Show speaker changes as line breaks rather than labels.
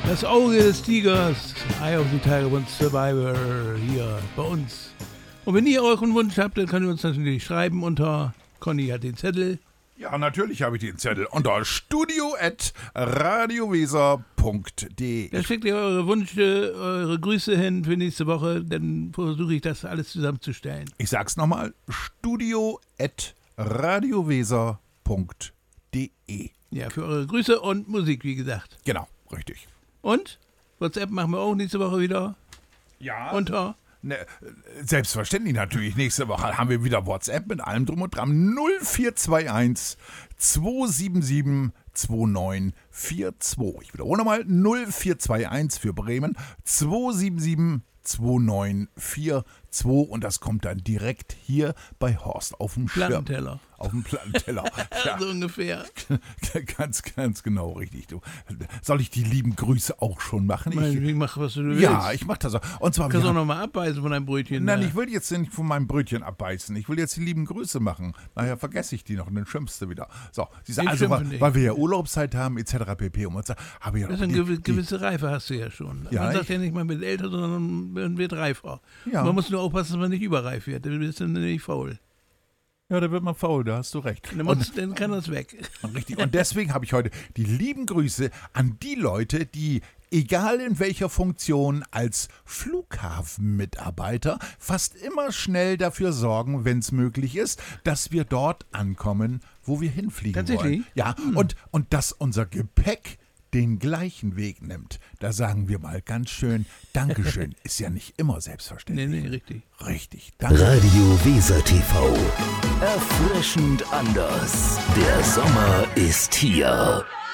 Das Auge des Tigers, Eye of the Tiger und Survivor hier bei uns. Und wenn ihr euren Wunsch habt, dann könnt ihr uns natürlich schreiben unter, Conny hat den Zettel.
Ja, natürlich habe ich den Zettel unter studio@radioweser.de.
Da schickt ihr eure Wünsche, eure Grüße hin für nächste Woche, dann versuche ich das alles zusammenzustellen.
Ich sag's nochmal, studio@radioweser.de.
Ja, für eure Grüße und Musik, wie gesagt.
Genau, richtig.
Und WhatsApp machen wir auch nächste Woche wieder.
Ja.
Unter.
Ne, selbstverständlich natürlich. Nächste Woche haben wir wieder WhatsApp mit allem drum und dran. 0421 277 2942. Ich wiederhole nochmal. 0421 für Bremen 277 2942. Und das kommt dann direkt hier bei Horst auf dem Schirm.
Plattenteller.
Auf dem Plattenteller. Ja.
So ungefähr.
Ganz genau richtig. Du. Soll ich die lieben Grüße auch schon machen?
Ich mach, was du willst.
Ja, ich mach das auch. Und zwar,
Du kannst auch nochmal abbeißen von deinem Brötchen.
Nein, ich will jetzt nicht von meinem Brötchen abbeißen. Ich will jetzt die lieben Grüße machen. Nachher vergesse ich die noch und dann schimpfst du wieder. So, siehst du, also, weil wir ja Urlaubszeit haben, etc. pp. Und habe ich ja
das ist eine gewisse Reife hast du ja schon.
Ja,
man sagt ja nicht, man wird älter, sondern man wird reifer.
Ja.
Man muss nur aufpassen, dass man nicht überreif wird. Dann bist du nicht faul.
Ja, da wird man faul, da hast du recht.
Dann kann das weg.
Richtig. Und deswegen habe ich heute die lieben Grüße an die Leute, die, egal in welcher Funktion, als Flughafenmitarbeiter fast immer schnell dafür sorgen, wenn es möglich ist, dass wir dort ankommen, wo wir hinfliegen
Tatsächlich?
wollen. Ja, und dass unser Gepäck den gleichen Weg nimmt. Da sagen wir mal ganz schön, Dankeschön, ist ja nicht immer selbstverständlich.
Nee, richtig.
Richtig, danke.
Radio Weser TV. Erfrischend anders. Der Sommer ist hier.